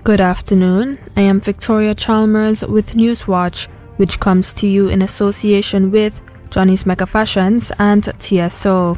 Good afternoon. I am Victoria Chalmers with Newswatch, which comes to you in association with Johnny's Mega Fashions and TSO.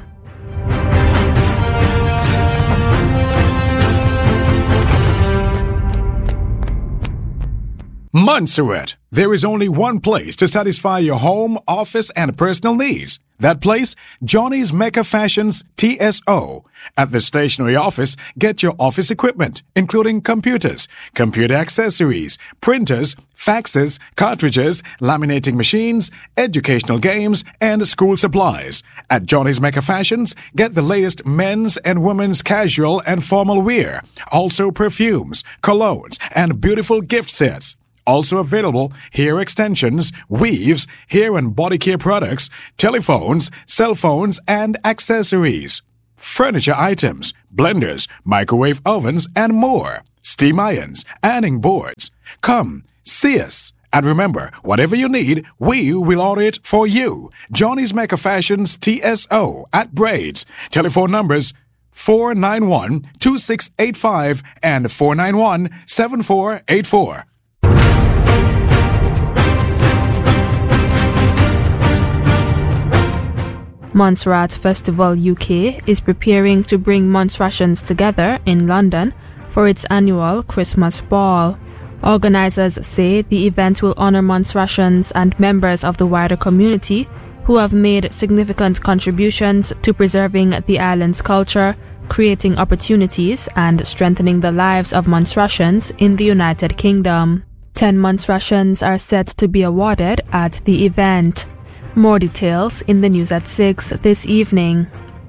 Montserrat. There is only one place to satisfy your home, office, and personal needs. That place, Johnny's Mega Fashions TSO. At the stationery office, get your office equipment, including computers, computer accessories, printers, faxes, cartridges, laminating machines, educational games, and school supplies. At Johnny's Mega Fashions, get the latest men's and women's casual and formal wear. Also perfumes, colognes, and beautiful gift sets. Also available, hair extensions, weaves, hair and body care products, telephones, cell phones, and accessories. Furniture items, blenders, microwave ovens, and more. Steam irons, ironing boards. Come, see us. And remember, whatever you need, we will order it for you. Johnny's Mega Fashions TSO at Braids. Telephone numbers 491-2685 and 491-7484. Montserrat Festival UK is preparing to bring Montserratians together in London for its annual Christmas Ball. Organisers say the event will honour Montserratians and members of the wider community who have made significant contributions to preserving the island's culture, creating opportunities and strengthening the lives of Montserratians in the United Kingdom. 10 Montserratians are set to be awarded at the event. More details in the news at 6 this evening.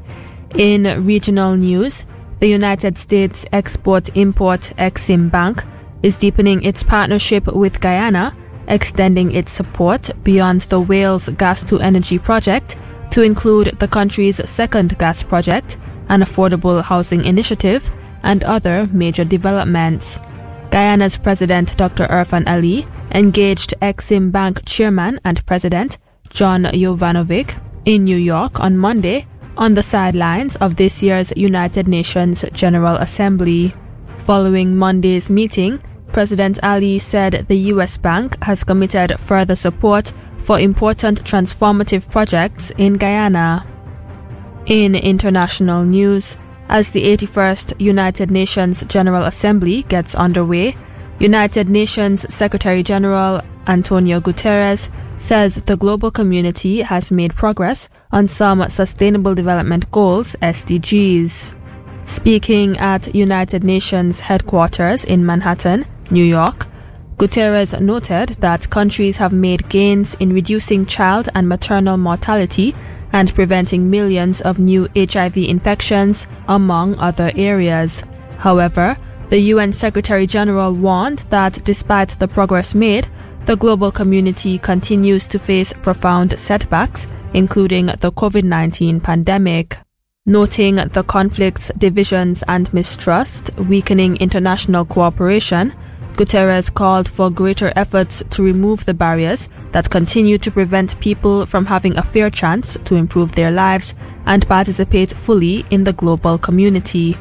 In regional news, the United States Export-Import Exim Bank is deepening its partnership with Guyana, extending its support beyond the Wales Gas-to-Energy project to include the country's second gas project, an affordable housing initiative, and other major developments. Guyana's President Dr. Irfan Ali engaged Exim Bank Chairman and President John Jovanovic in New York on Monday on the sidelines of this year's United Nations General Assembly. Following Monday's meeting, President Ali said the U.S. Bank has committed further support for important transformative projects in Guyana. In international news, as the 81st United Nations General Assembly gets underway, United Nations Secretary-General Antonio Guterres says the global community has made progress on some Sustainable Development Goals (SDGs). Speaking at United Nations headquarters in Manhattan, New York, Guterres noted that countries have made gains in reducing child and maternal mortality and preventing millions of new HIV infections, among other areas. However, the UN Secretary-General warned that despite the progress made, the global community continues to face profound setbacks, including the COVID-19 pandemic. Noting the conflicts, divisions, and mistrust weakening international cooperation, Guterres called for greater efforts to remove the barriers that continue to prevent people from having a fair chance to improve their lives and participate fully in the global community.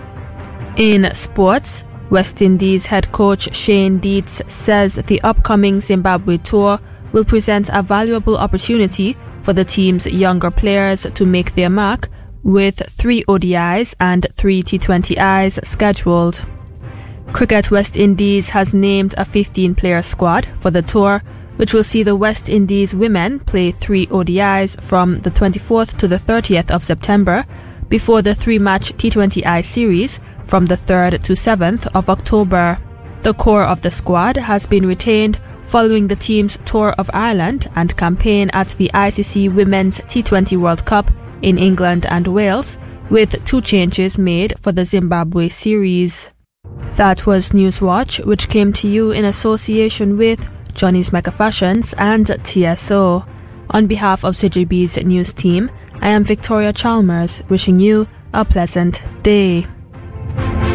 In sports, West Indies head coach Shane Dietz says the upcoming Zimbabwe tour will present a valuable opportunity for the team's younger players to make their mark, with 3 ODIs and 3 T20Is scheduled. Cricket West Indies has named a 15-player squad for the tour, which will see the West Indies women play 3 ODIs from the 24th to the 30th of September, before the 3-match T20I series from the 3rd to 7th of October. The core of the squad has been retained following the team's tour of Ireland and campaign at the ICC Women's T20 World Cup in England and Wales, with 2 changes made for the Zimbabwe series. That was Newswatch, which came to you in association with Johnny's Mega Fashions and TSO. On behalf of CGB's news team, I am Victoria Chalmers, wishing you a pleasant day.